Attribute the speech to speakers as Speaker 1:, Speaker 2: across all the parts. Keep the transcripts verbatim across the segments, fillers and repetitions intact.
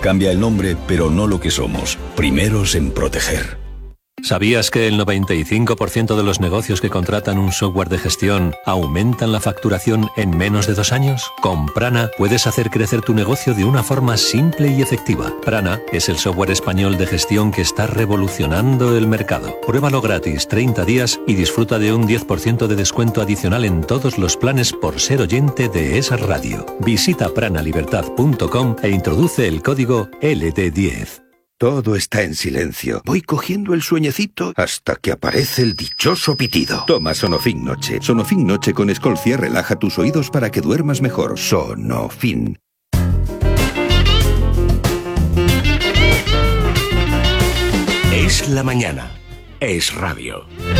Speaker 1: Cambia el nombre, pero no lo que somos. Primeros en proteger.
Speaker 2: ¿Sabías que el noventa y cinco por ciento de los negocios que contratan un software de gestión aumentan la facturación en menos de dos años? Con Prana puedes hacer crecer tu negocio de una forma simple y efectiva. Prana es el software español de gestión que está revolucionando el mercado. Pruébalo gratis treinta días y disfruta de un diez por ciento de descuento adicional en todos los planes por ser oyente de esa radio. Visita prana libertad punto com e introduce el código L D diez.
Speaker 3: Todo está en silencio. Voy cogiendo el sueñecito hasta que aparece el dichoso pitido. Toma Sonofin Noche. Sonofin Noche con Escolcia relaja tus oídos para que duermas mejor. Sonofin.
Speaker 4: Es la mañana. Es radio.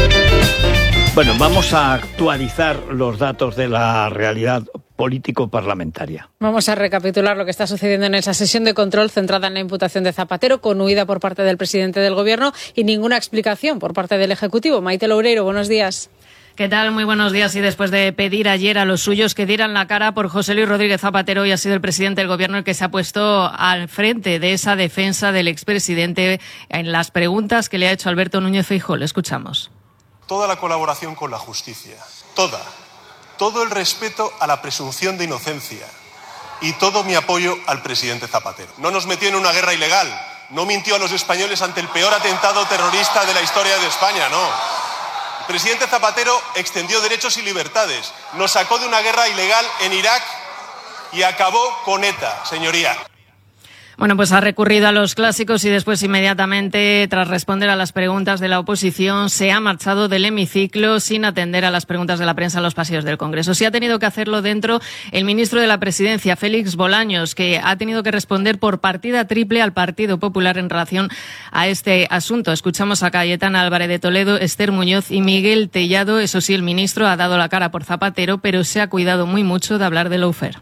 Speaker 5: Bueno, vamos a actualizar los datos de la realidad político-parlamentaria.
Speaker 6: Vamos a recapitular lo que está sucediendo en esa sesión de control centrada en la imputación de Zapatero, con huida por parte del presidente del Gobierno y ninguna explicación por parte del Ejecutivo. Maite Loureiro, buenos días.
Speaker 7: ¿Qué tal? Muy buenos días. Y después de pedir ayer a los suyos que dieran la cara por José Luis Rodríguez Zapatero, hoy ha sido el presidente del Gobierno el que se ha puesto al frente de esa defensa del expresidente en las preguntas que le ha hecho Alberto Núñez Feijóo. Le escuchamos.
Speaker 8: Toda la colaboración con la justicia, toda, todo el respeto a la presunción de inocencia y todo mi apoyo al presidente Zapatero. No nos metió en una guerra ilegal, no mintió a los españoles ante el peor atentado terrorista de la historia de España, no. El presidente Zapatero extendió derechos y libertades, nos sacó de una guerra ilegal en Irak y acabó con ETA, señoría.
Speaker 7: Bueno, pues ha recurrido a los clásicos y después inmediatamente, tras responder a las preguntas de la oposición, se ha marchado del hemiciclo sin atender a las preguntas de la prensa en los pasillos del Congreso. Sí ha tenido que hacerlo dentro el ministro de la Presidencia, Félix Bolaños, que ha tenido que responder por partida triple al Partido Popular en relación a este asunto. Escuchamos a Cayetana Álvarez de Toledo, Esther Muñoz y Miguel Tellado. Eso sí, el ministro ha dado la cara por Zapatero, pero se ha cuidado muy mucho de hablar de lawfare.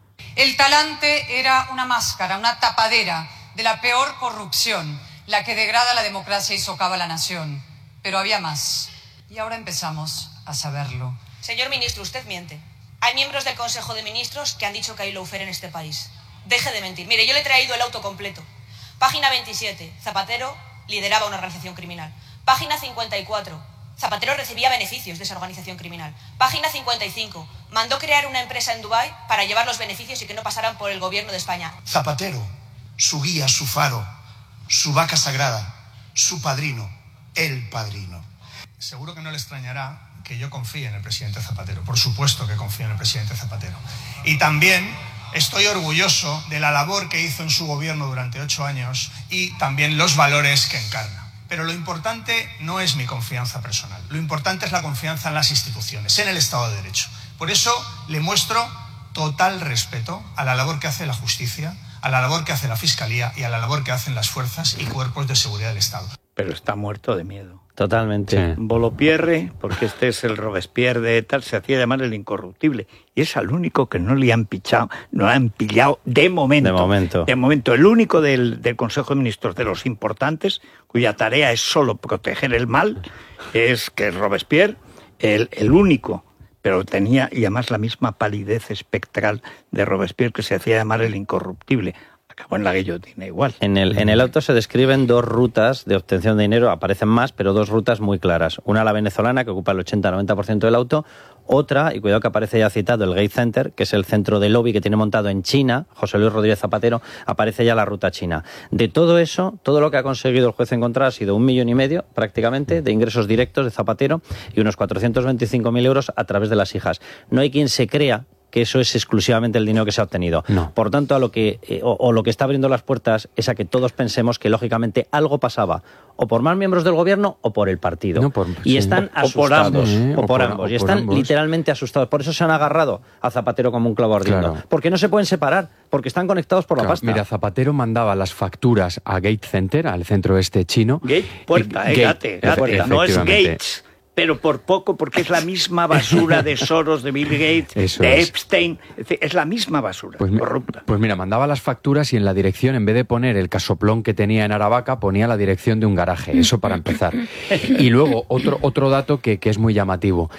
Speaker 9: El talante era una máscara, una tapadera de la peor corrupción, la que degrada la democracia y socava la nación. Pero había más. Y ahora empezamos a saberlo.
Speaker 10: Señor ministro, usted miente. Hay miembros del Consejo de Ministros que han dicho que hay lawfare en este país. Deje de mentir. Mire, yo le he traído el auto completo. Página veintisiete. Zapatero lideraba una organización criminal. Página cincuenta y cuatro. Zapatero recibía beneficios de esa organización criminal. Página cincuenta y cinco. Mandó crear una empresa en Dubái para llevar los beneficios y que no pasaran por el gobierno de España.
Speaker 11: Zapatero, su guía, su faro, su vaca sagrada, su padrino, el padrino.
Speaker 12: Seguro que no le extrañará que yo confíe en el presidente Zapatero. Por supuesto que confío en el presidente Zapatero. Y también estoy orgulloso de la labor que hizo en su gobierno durante ocho años y también los valores que encarna. Pero lo importante no es mi confianza personal. Lo importante es la confianza en las instituciones, en el Estado de Derecho. Por eso le muestro total respeto a la labor que hace la justicia, a la labor que hace la Fiscalía y a la labor que hacen las fuerzas y cuerpos de seguridad del Estado.
Speaker 5: Pero está muerto de miedo.
Speaker 13: Totalmente.
Speaker 5: Sí. Volopierre, porque este es el Robespierre de tal, se hacía llamar el incorruptible. Y es al único que no le han pichado, no han pillado de momento.
Speaker 13: De momento.
Speaker 5: De momento. El único del, del Consejo de Ministros de los importantes, cuya tarea es solo proteger el mal, es que es Robespierre, el, el único. Pero tenía, y además, la misma palidez espectral de Robespierre, que se hacía llamar el incorruptible. Acabó en la guillotina igual.
Speaker 13: En el, en el auto se describen dos rutas de obtención de dinero, aparecen más, pero dos rutas muy claras. Una, la venezolana, que ocupa el ochenta a noventa por ciento del auto. Otra, y cuidado que aparece ya citado, el Gate Center, que es el centro de lobby que tiene montado en China, José Luis Rodríguez Zapatero, aparece ya la ruta china. De todo eso, todo lo que ha conseguido el juez encontrar ha sido un millón y medio, prácticamente, de ingresos directos de Zapatero y unos cuatrocientos veinticinco mil euros a través de las hijas. No hay quien se crea que eso es exclusivamente el dinero que se ha obtenido. No. Por tanto, a lo que eh, o, o lo que está abriendo las puertas es a que todos pensemos que, lógicamente, algo pasaba o por más miembros del gobierno o por el partido. No, por, y sí. están o, asustados. O por ambos. Eh, o, o por ambos. O y están ambos. literalmente asustados. Por eso se han agarrado a Zapatero como un clavo ardiendo. Claro. Porque no se pueden separar, porque están conectados por claro, la pasta.
Speaker 14: Mira, Zapatero mandaba las facturas a Gate Center, al centro este chino.
Speaker 5: Gate, puerta, y, eh, gate, gate, gate. No es Gates. Pero por poco, porque es la misma basura de Soros, de Bill Gates, Eso de es. Epstein. Es la misma basura,
Speaker 14: pues,
Speaker 5: corrupta.
Speaker 14: Pues mira, mandaba las facturas y en la dirección, en vez de poner el casoplón que tenía en Aravaca, ponía la dirección de un garaje. Eso para empezar. Y luego, otro, otro dato que, que es muy llamativo.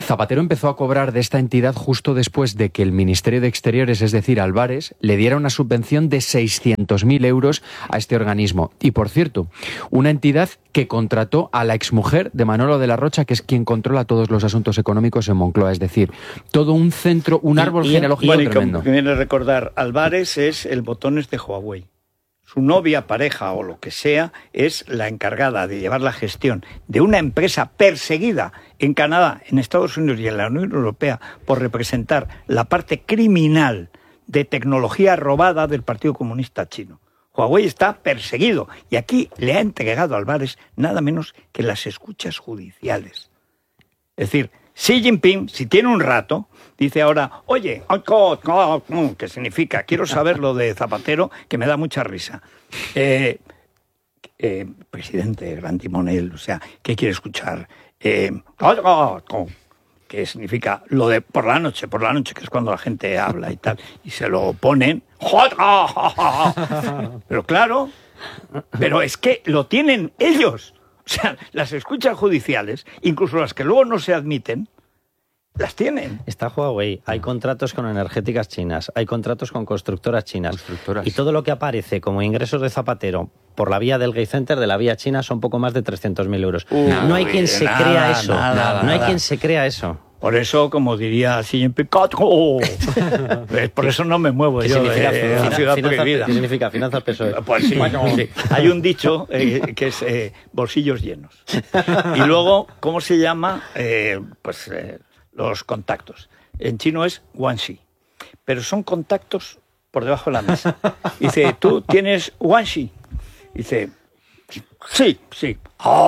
Speaker 14: Zapatero empezó a cobrar de esta entidad justo después de que el Ministerio de Exteriores, es decir, Álvarez, le diera una subvención de seiscientos mil euros a este organismo. Y, por cierto, una entidad que contrató a la exmujer de Manolo de la Rocha, que es quien controla todos los asuntos económicos en Moncloa. Es decir, todo un centro, un árbol
Speaker 5: y, y,
Speaker 14: genealógico
Speaker 5: bueno, y
Speaker 14: tremendo.
Speaker 5: Como viene a recordar, Álvarez es el botones de Huawei. Su novia, pareja o lo que sea es la encargada de llevar la gestión de una empresa perseguida en Canadá, en Estados Unidos y en la Unión Europea por representar la parte criminal de tecnología robada del Partido Comunista Chino. Huawei está perseguido y aquí le ha entregado a Álvarez nada menos que las escuchas judiciales. Es decir, Xi Jinping, si tiene un rato, dice ahora, oye, que significa, quiero saber lo de Zapatero, que me da mucha risa. Eh, eh, presidente, gran timonel, o sea, ¿qué quiere escuchar? Eh, que significa lo de por la noche, por la noche, que es cuando la gente habla y tal, y se lo ponen. Pero claro, pero es que lo tienen ellos. O sea, las escuchas judiciales, incluso las que luego no se admiten, las tienen.
Speaker 13: Está Huawei, hay contratos con energéticas chinas, hay contratos con constructoras chinas.
Speaker 14: Constructoras.
Speaker 13: Y todo lo que aparece como ingresos de Zapatero por la vía del Gate Center, de la vía china, son poco más de trescientos mil euros. Uh, no hay quien se nada, crea eso. Nada, no hay nada. quien se crea eso.
Speaker 5: Por eso, como diría Xi Jinping, ¡oh! Por eso no me muevo
Speaker 13: ¿Qué
Speaker 5: yo
Speaker 13: significa,
Speaker 5: de
Speaker 13: eh,
Speaker 5: ciudad
Speaker 13: finanzas,
Speaker 5: prohibida.
Speaker 13: ¿Qué significa finanzas P S O E?
Speaker 5: Pues sí, sí. Hay un dicho eh, que es eh, bolsillos llenos. Y luego, ¿cómo se llama? Eh, pues eh, los contactos. En chino es guanxi. Pero son contactos por debajo de la mesa. Dice, ¿tú tienes guanxi? Dice, sí, sí.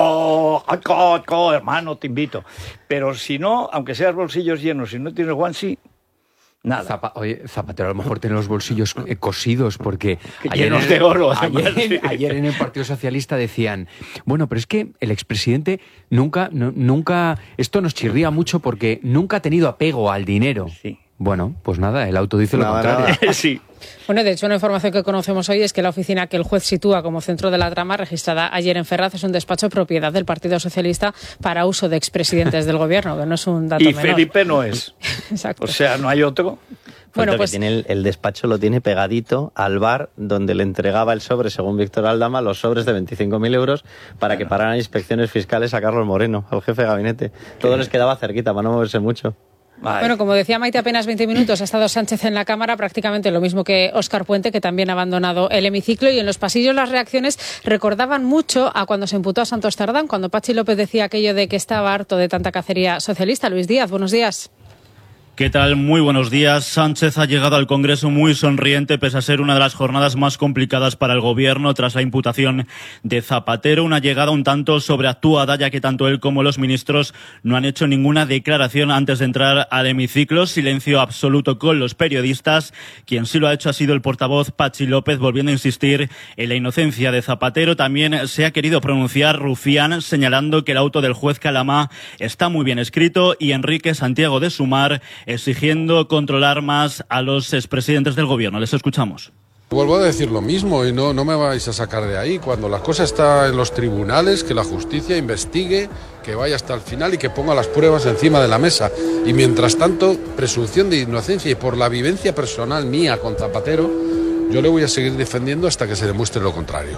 Speaker 5: Oh, oh, oh, hermano, te invito. Pero si no, aunque seas bolsillos llenos, si no tienes guanxi, nada.
Speaker 14: Zapa, oye, Zapatero a lo mejor tiene los bolsillos eh, cosidos porque
Speaker 5: llenos
Speaker 14: ayer,
Speaker 5: de oro.
Speaker 14: Ayer,
Speaker 5: además, sí.
Speaker 14: ayer en el Partido Socialista decían, bueno, pero es que el expresidente nunca, no, nunca, esto nos chirría mucho porque nunca ha tenido apego al dinero.
Speaker 5: Sí.
Speaker 14: Bueno, pues nada, el auto dice lo
Speaker 13: nada,
Speaker 14: contrario.
Speaker 13: Nada.
Speaker 5: Sí.
Speaker 6: Bueno, de hecho, una información que conocemos hoy es que la oficina que el juez sitúa como centro de la trama, registrada ayer en Ferraz, es un despacho propiedad del Partido Socialista para uso de expresidentes del gobierno, que no es un dato
Speaker 5: y
Speaker 6: menor.
Speaker 5: Felipe no es.
Speaker 6: Exacto.
Speaker 5: O sea, no hay otro.
Speaker 6: Bueno, pues
Speaker 13: tiene el, el despacho lo tiene pegadito al bar donde le entregaba el sobre, según Víctor Aldama, los sobres de veinticinco mil euros para bueno. que pararan inspecciones fiscales a Carlos Moreno, al jefe de gabinete. Todo les quedaba cerquita para no moverse mucho.
Speaker 5: Ay.
Speaker 6: Bueno, como decía Maite, apenas veinte minutos ha estado Sánchez en la Cámara, prácticamente lo mismo que Óscar Puente, que también ha abandonado el hemiciclo, y en los pasillos las reacciones recordaban mucho a cuando se imputó a Santos Tardán, cuando Patxi López decía aquello de que estaba harto de tanta cacería socialista. Luis Díaz, buenos días.
Speaker 15: ¿Qué tal? Muy buenos días. Sánchez ha llegado al Congreso muy sonriente, pese a ser una de las jornadas más complicadas para el Gobierno tras la imputación de Zapatero. Una llegada un tanto sobreactuada, ya que tanto él como los ministros no han hecho ninguna declaración antes de entrar al hemiciclo. Silencio absoluto con los periodistas. Quien sí lo ha hecho ha sido el portavoz Patxi López, volviendo a insistir en la inocencia de Zapatero. También se ha querido pronunciar Rufián, señalando que el auto del juez Calamá está muy bien escrito, y Enrique Santiago de Sumar, exigiendo controlar más a los expresidentes del gobierno. Les escuchamos.
Speaker 16: Vuelvo a decir lo mismo y no, no me vais a sacar de ahí. Cuando la cosa está en los tribunales, que la justicia investigue, que vaya hasta el final y que ponga las pruebas encima de la mesa. Y mientras tanto, presunción de inocencia, y por la vivencia personal mía con Zapatero, yo le voy a seguir defendiendo hasta que se demuestre lo contrario.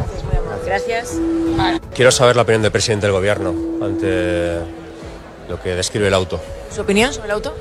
Speaker 6: Gracias.
Speaker 17: Quiero saber la opinión del presidente del gobierno ante lo que describe el auto.
Speaker 18: ¿Su opinión sobre el auto?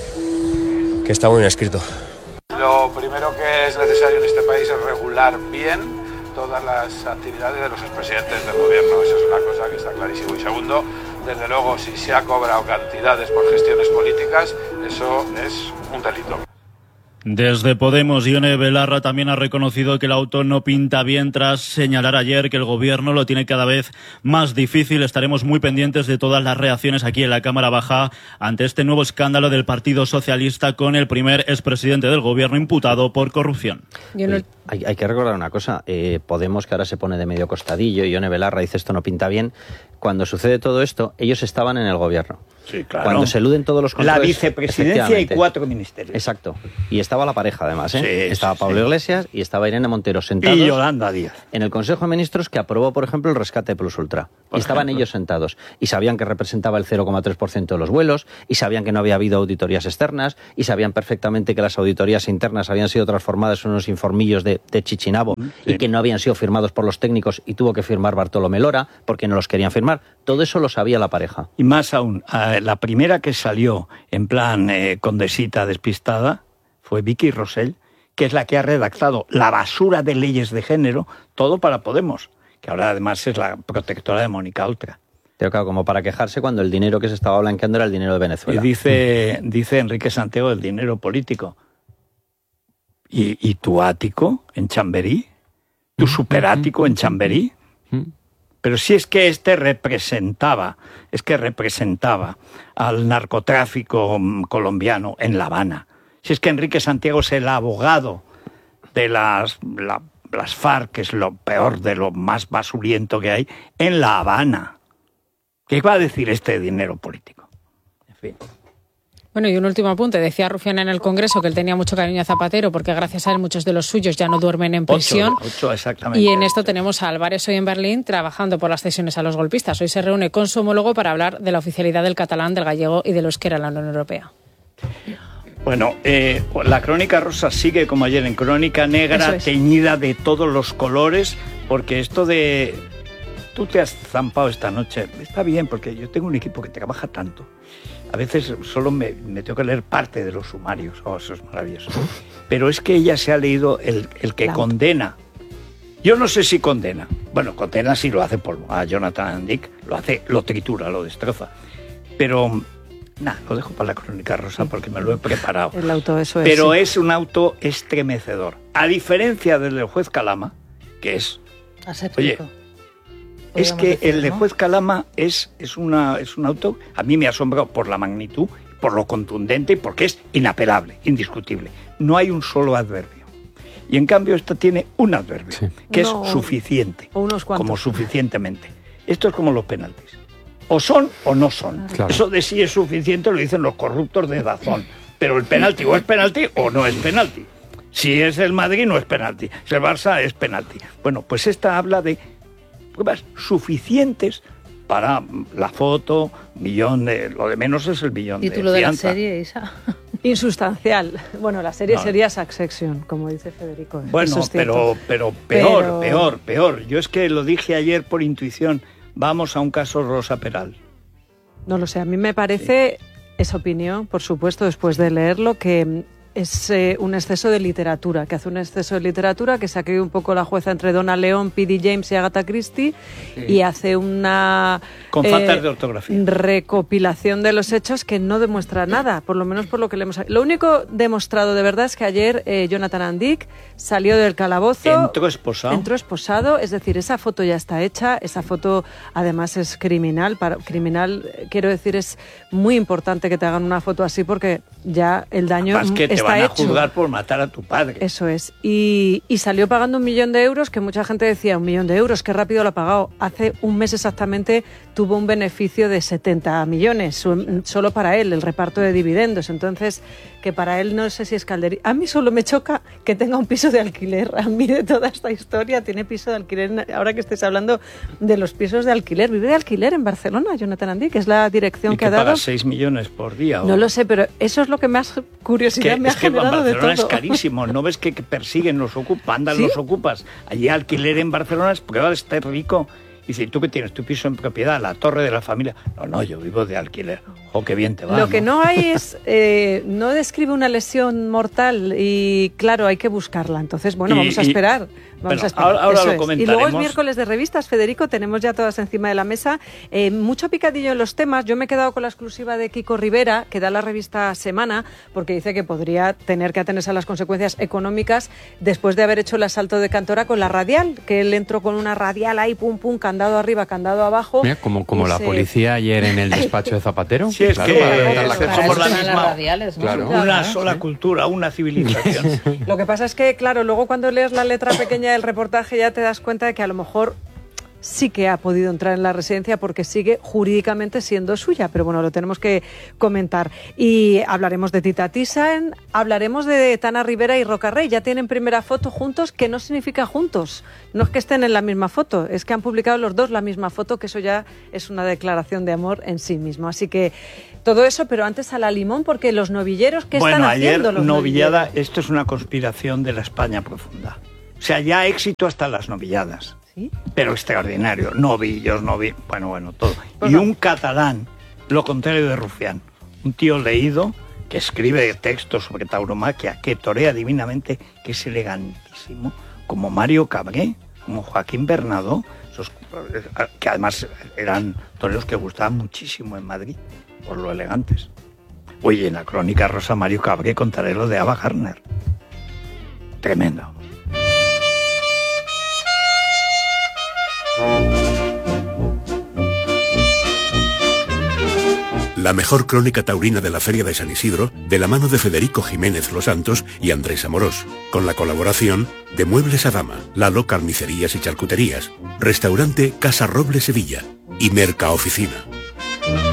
Speaker 17: Que está muy bien escrito.
Speaker 19: Lo primero que es necesario en este país es regular bien todas las actividades de los expresidentes del gobierno. Eso es una cosa que está clarísimo. Y segundo, desde luego, si se ha cobrado cantidades por gestiones políticas, eso es un delito.
Speaker 15: Desde Podemos, Ione Belarra también ha reconocido que el auto no pinta bien, tras señalar ayer que el gobierno lo tiene cada vez más difícil. Estaremos muy pendientes de todas las reacciones aquí en la Cámara Baja ante este nuevo escándalo del Partido Socialista con el primer expresidente del gobierno imputado por corrupción.
Speaker 6: Yo no...
Speaker 13: Hay, hay que recordar una cosa, eh, Podemos, que ahora se pone de medio costadillo, y Ione Belarra dice esto no pinta bien, cuando sucede todo esto, ellos estaban en el gobierno.
Speaker 5: Sí, claro.
Speaker 13: Cuando se eluden todos los controles...
Speaker 5: La vicepresidencia y cuatro ministerios.
Speaker 13: Exacto. Y estaba la pareja, además, ¿eh?
Speaker 5: Sí,
Speaker 13: estaba
Speaker 5: sí,
Speaker 13: Pablo
Speaker 5: sí.
Speaker 13: Iglesias y estaba Irene Montero sentados...
Speaker 5: Y Yolanda Díaz.
Speaker 13: En el Consejo de Ministros, que aprobó, por ejemplo, el rescate Plus Ultra.
Speaker 5: Por
Speaker 13: y estaban
Speaker 5: ejemplo.
Speaker 13: ellos sentados. Y sabían que representaba el cero coma tres por ciento de los vuelos, y sabían que no había habido auditorías externas, y sabían perfectamente que las auditorías internas habían sido transformadas en unos informillos de, de Chichinabo, sí. y que no habían sido firmados por los técnicos, y tuvo que firmar Bartolomé Lora, porque no los querían firmar. Todo eso lo sabía la pareja.
Speaker 5: Y más aún, la primera que salió en plan eh, condesita despistada fue Vicky Rosell, que es la que ha redactado la basura de leyes de género, todo para Podemos, que ahora además es la protectora de Mónica Oltra.
Speaker 13: Pero claro, como para quejarse cuando el dinero que se estaba blanqueando era el dinero de Venezuela.
Speaker 5: Y dice, dice Enrique Santiago el dinero político. ¿Y, y tu ático en Chamberí? ¿Tu superático en Chamberí? Pero si es que este representaba, es que representaba al narcotráfico colombiano en La Habana. Si es que Enrique Santiago es el abogado de las, la, las FARC, que es lo peor de lo más basuriento que hay, en La Habana. ¿Qué va a decir este dinero político? En fin.
Speaker 6: Bueno, y un último apunte. Decía Rufián en el Congreso que él tenía mucho cariño a Zapatero porque gracias a él muchos de los suyos ya no duermen en prisión.
Speaker 5: Ocho, ocho exactamente.
Speaker 6: Y en esto tenemos a Álvarez hoy en Berlín trabajando por las cesiones a los golpistas. Hoy se reúne con su homólogo para hablar de la oficialidad del catalán, del gallego y del euskera en la Unión Europea.
Speaker 5: Bueno, eh, la crónica rosa sigue como ayer en crónica negra, es. teñida de todos los colores, porque esto de... Tú te has zampado esta noche. Está bien, porque yo tengo un equipo que trabaja tanto. A veces solo me, me tengo que leer parte de los sumarios. Oh, eso es maravilloso. Pero es que ella se ha leído el, el que claro. condena. Yo no sé si condena. Bueno, condena sí lo hace polvo. A Jonathan Dick lo hace, lo tritura, lo destroza. Pero, nada, lo dejo para la crónica rosa porque me lo he preparado.
Speaker 18: El auto, eso es.
Speaker 5: Pero
Speaker 18: sí.
Speaker 5: es un auto estremecedor. A diferencia del del juez Calama, que es...
Speaker 18: Aséptico.
Speaker 5: Oye, es que decir, el de juez Calama es, es, una, es un auto, a mí me ha asombrado por la magnitud, por lo contundente y porque es inapelable, indiscutible. No hay un solo adverbio. Y en cambio esta tiene un adverbio, sí. que no, es suficiente,
Speaker 18: o unos cuantos.
Speaker 5: como suficientemente. Esto es como los penaltis. O son o no son. Claro. Eso de si es suficiente lo dicen los corruptos de Dazón. Pero el penalti o es penalti o no es penalti. Si es el Madrid no es penalti, si el Barça es penalti. Bueno, pues esta habla de pruebas suficientes para la foto, millón de... Lo de menos es el millón de
Speaker 18: título de
Speaker 5: fianza.
Speaker 18: la serie, Isa. Insustancial. Bueno, la serie no. sería Succession, como dice Federico.
Speaker 5: Bueno,
Speaker 18: es
Speaker 5: pero, pero peor,
Speaker 18: pero...
Speaker 5: peor, peor. Yo es que lo dije ayer por intuición. Vamos a un caso Rosa Peral.
Speaker 18: No lo sé, a mí me parece, sí. esa opinión, por supuesto, después de leerlo, que... es eh, un exceso de literatura, que hace un exceso de literatura, que se ha quedado un poco la jueza entre Donna León, P D James y Agatha Christie, sí. y hace una...
Speaker 5: Con
Speaker 18: eh,
Speaker 5: faltas de ortografía.
Speaker 18: Recopilación de los hechos que no demuestra nada, por lo menos por lo que leemos. Lo único demostrado de verdad es que ayer eh, Jonathan Andic salió del calabozo...
Speaker 5: Entró esposado.
Speaker 18: Entró esposado, es decir, esa foto ya está hecha, esa foto además es criminal, para, criminal, quiero decir, es muy importante que te hagan una foto así porque ya el daño
Speaker 5: Además que te
Speaker 18: está
Speaker 5: van a
Speaker 18: hecho.
Speaker 5: juzgar por matar a tu padre.
Speaker 18: Eso es. Y, y salió pagando un millón de euros, que mucha gente decía, un millón de euros, qué rápido lo ha pagado. Hace un mes exactamente tuvo un beneficio de setenta millones, solo para él, el reparto de dividendos. Entonces, que para él no sé si es calderilla. A mí solo me choca que tenga un piso de alquiler. A mí de toda esta historia tiene piso de alquiler. Ahora que estés hablando de los pisos de alquiler. Vive de alquiler en Barcelona, Jonathan Andic, que es la dirección
Speaker 5: ¿Y
Speaker 18: que,
Speaker 5: que
Speaker 18: ha dado.
Speaker 5: paga seis millones por día? ¿O?
Speaker 18: No lo sé, pero eso es lo que más curiosidad
Speaker 5: es que,
Speaker 18: me ha
Speaker 5: es que
Speaker 18: generado de todo.
Speaker 5: Barcelona es carísimo. ¿No ves que, que persiguen los ocupas, andan ¿Sí? los ocupas? Allí alquiler en Barcelona es prueba de estar rico. Dice, ¿y tú qué tienes? ¿Tu piso en propiedad? ¿La torre de la familia? No, no, yo vivo de alquiler. ¡Oh, qué bien te va!
Speaker 18: Lo que no, no hay es... Eh, no describe una lesión mortal y, claro, hay que buscarla. Entonces, bueno, y, vamos a esperar. Vamos
Speaker 5: bueno,
Speaker 18: a esperar.
Speaker 5: Ahora, ahora lo
Speaker 18: es.
Speaker 5: comentaremos.
Speaker 18: Y luego es miércoles de revistas, Federico, tenemos ya todas encima de la mesa. Eh, mucho picadillo en los temas. Yo me he quedado con la exclusiva de Kiko Rivera, que da la revista Semana, porque dice que podría tener que atenerse a las consecuencias económicas después de haber hecho el asalto de Cantora con la radial, que él entró con una radial ahí, pum, pum, candado arriba, candado abajo.
Speaker 14: Mira, como, como la
Speaker 18: se...
Speaker 14: policía ayer en el despacho de Zapatero.
Speaker 5: Sí, Sí, es
Speaker 14: claro,
Speaker 5: que
Speaker 14: para levantar la
Speaker 5: somos
Speaker 14: cara.
Speaker 5: la
Speaker 18: Están las
Speaker 5: misma,
Speaker 18: radiales, ¿no?
Speaker 14: Claro.
Speaker 5: una
Speaker 18: Claro,
Speaker 5: sola
Speaker 18: sí.
Speaker 5: cultura, una civilización.
Speaker 18: Lo que pasa es que, claro, luego cuando lees la letra pequeña del reportaje ya te das cuenta de que a lo mejor sí que ha podido entrar en la residencia porque sigue jurídicamente siendo suya, pero bueno, lo tenemos que comentar. Y hablaremos de Tita Thyssen, hablaremos de Tana Rivera y Roca Rey. Ya tienen primera foto juntos, que no significa juntos. No es que estén en la misma foto, es que han publicado los dos la misma foto, que eso ya es una declaración de amor en sí mismo. Así que todo eso, pero antes a la limón, porque los novilleros, ¿qué
Speaker 5: bueno,
Speaker 18: están
Speaker 5: ayer,
Speaker 18: haciendo los
Speaker 5: novillada,
Speaker 18: novilleros?
Speaker 5: esto es una conspiración de la España profunda. O sea, ya éxito hasta las novilladas.
Speaker 18: ¿Sí?
Speaker 5: Pero extraordinario. Novillos, novi... Bueno, bueno, todo.
Speaker 18: Pues
Speaker 5: y
Speaker 18: no.
Speaker 5: un catalán, lo contrario de Rufián. Un tío leído que escribe textos sobre tauromaquia, que torea divinamente, que es elegantísimo, como Mario Cabré, como Joaquín Bernadó, esos, que además eran toreros que gustaban muchísimo en Madrid, por lo elegantes. Oye, en la crónica rosa Mario Cabré contaré lo de Ava Gardner. Tremendo.
Speaker 4: La mejor crónica taurina de la Feria de San Isidro, de la mano de Federico Jiménez Los Santos y Andrés Amorós, con la colaboración de Muebles Adama, Lalo Carnicerías y Charcuterías, Restaurante Casa Roble Sevilla y Merca Oficina.